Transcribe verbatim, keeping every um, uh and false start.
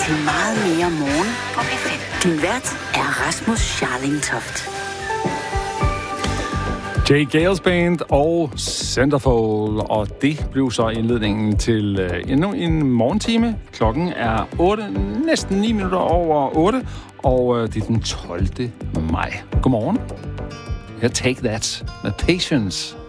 til meget mere morgen på P fem. Din vært er Rasmus Scharling Toft. Jay Gales Band og Centerfold, og det blev så indledningen til øh, endnu en morgentime. Klokken er otte, næsten ni minutter over otte, og øh, det er den tolvte maj. Godmorgen. Her Take That med Patience.